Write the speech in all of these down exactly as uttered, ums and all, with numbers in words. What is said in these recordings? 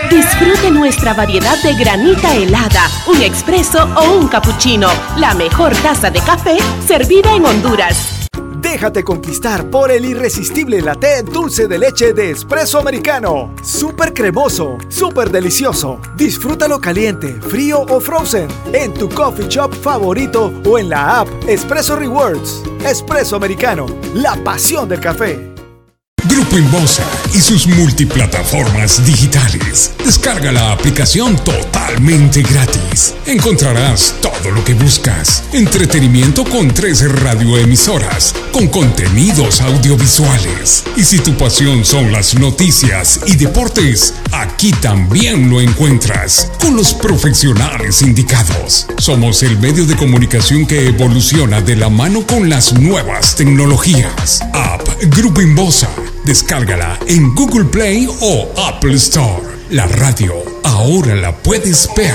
Disfrute nuestra variedad de granita helada, un expreso o un cappuccino. La mejor taza de café servida en Honduras. Déjate conquistar por el irresistible latte dulce de leche de Espresso Americano. Súper cremoso, súper delicioso. Disfrútalo caliente, frío o frozen en tu coffee shop favorito o en la app Espresso Rewards. Espresso Americano, la pasión del café. Grupo Inbosa y sus multiplataformas digitales. Descarga la aplicación totalmente gratis. Encontrarás todo lo que buscas. Entretenimiento con tres radioemisoras, con contenidos audiovisuales. Y si tu pasión son las noticias y deportes, aquí también lo encuentras, con los profesionales indicados. Somos el medio de comunicación que evoluciona de la mano con las nuevas tecnologías. App Grupo Inbosa. Descárgala en Google Play o Apple Store. La radio ahora la puedes ver.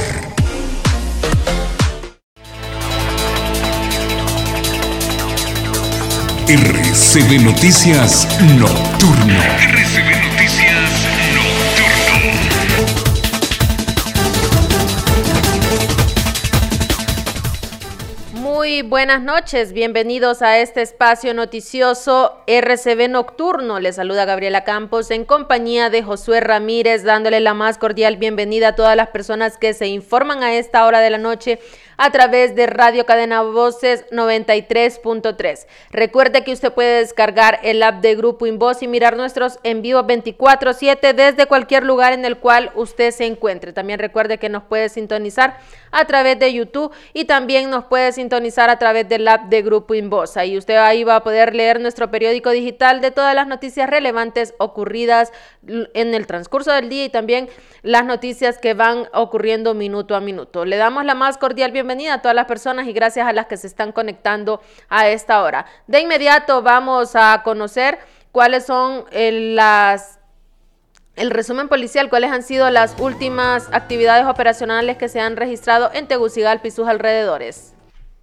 R C B Noticias Nocturno. R C B Noticias Nocturno. Muy buenas noches, bienvenidos a este espacio noticioso R C B Nocturno. Les saluda Gabriela Campos en compañía de Josué Ramírez, dándole la más cordial bienvenida a todas las personas que se informan a esta hora de la noche a través de Radio Cadena Voces noventa y tres punto tres. Recuerde que usted puede descargar el app de Grupo Invoz y mirar nuestros en vivo veinticuatro siete desde cualquier lugar en el cual usted se encuentre. También recuerde que nos puede sintonizar a través de YouTube y también nos puede sintonizar a través del app de Grupo Invoz. Ahí usted ahí va a poder leer nuestro periódico digital de todas las noticias relevantes ocurridas en el transcurso del día y también las noticias que van ocurriendo minuto a minuto. Le damos la más cordial bienvenida Bienvenida a todas las personas y gracias a las que se están conectando a esta hora. De inmediato vamos a conocer cuáles son el, las, el resumen policial, cuáles han sido las últimas actividades operacionales que se han registrado en Tegucigalpa y sus alrededores.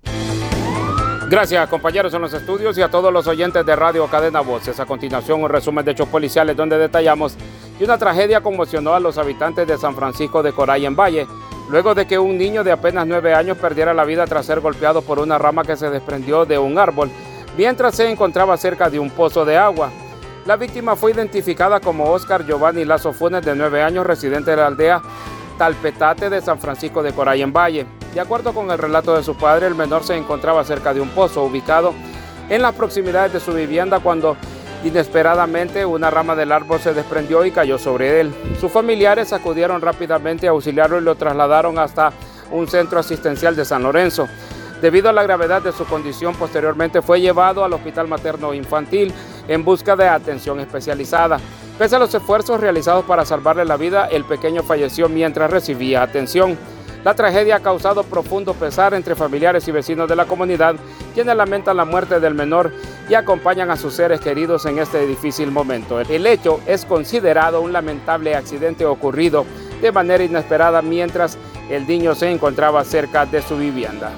Gracias, compañeros en los estudios y a todos los oyentes de Radio Cadena Voces. A continuación, un resumen de hechos policiales donde detallamos que una tragedia conmocionó a los habitantes de San Francisco de Coray en Valle, luego de que un niño de apenas nueve años perdiera la vida tras ser golpeado por una rama que se desprendió de un árbol, mientras se encontraba cerca de un pozo de agua. La víctima fue identificada como Oscar Giovanni Lazo Funes, de nueve años, residente de la aldea Talpetate de San Francisco de Coray en Valle. De acuerdo con el relato de su padre, el menor se encontraba cerca de un pozo ubicado en las proximidades de su vivienda cuando inesperadamente una rama del árbol se desprendió y cayó sobre él. Sus familiares acudieron rápidamente a auxiliarlo y lo trasladaron hasta un centro asistencial de San Lorenzo. Debido a la gravedad de su condición, posteriormente fue llevado al Hospital Materno Infantil en busca de atención especializada. Pese a los esfuerzos realizados para salvarle la vida, el pequeño falleció mientras recibía atención. La tragedia ha causado profundo pesar entre familiares y vecinos de la comunidad, quienes lamentan la muerte del menor y acompañan a sus seres queridos en este difícil momento. El hecho es considerado un lamentable accidente ocurrido de manera inesperada mientras el niño se encontraba cerca de su vivienda.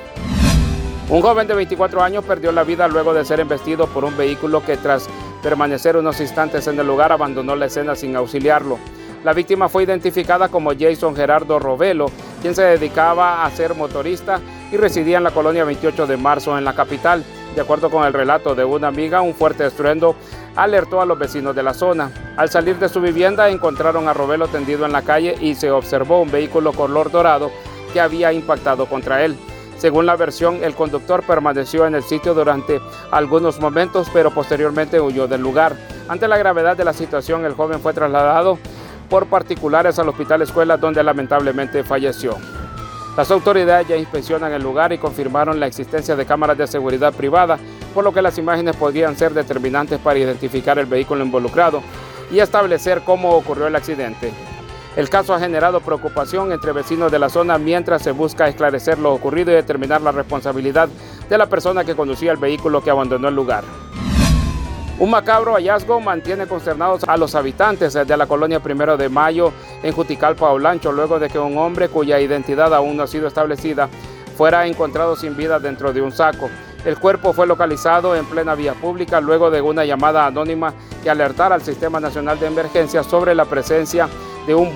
Un joven de veinticuatro años perdió la vida luego de ser embestido por un vehículo que, tras permanecer unos instantes en el lugar, abandonó la escena sin auxiliarlo. La víctima fue identificada como Jason Gerardo Rovelo, quien se dedicaba a ser motorista y residía en la colonia veintiocho de marzo en la capital. De acuerdo con el relato de una amiga, un fuerte estruendo alertó a los vecinos de la zona. Al salir de su vivienda encontraron a Rovelo tendido en la calle y se observó un vehículo color dorado que había impactado contra él. Según la versión, el conductor permaneció en el sitio durante algunos momentos, pero posteriormente huyó del lugar. Ante la gravedad de la situación, el joven fue trasladado por particulares al Hospital Escuela, donde lamentablemente falleció. Las autoridades ya inspeccionan el lugar y confirmaron la existencia de cámaras de seguridad privada, por lo que las imágenes podrían ser determinantes para identificar el vehículo involucrado y establecer cómo ocurrió el accidente. El caso ha generado preocupación entre vecinos de la zona mientras se busca esclarecer lo ocurrido y determinar la responsabilidad de la persona que conducía el vehículo que abandonó el lugar. Un macabro hallazgo mantiene consternados a los habitantes de la colonia Primero de Mayo en Juticalpa, Olancho, luego de que un hombre cuya identidad aún no ha sido establecida fuera encontrado sin vida dentro de un saco. El cuerpo fue localizado en plena vía pública luego de una llamada anónima que alertara al Sistema Nacional de Emergencias sobre la presencia de un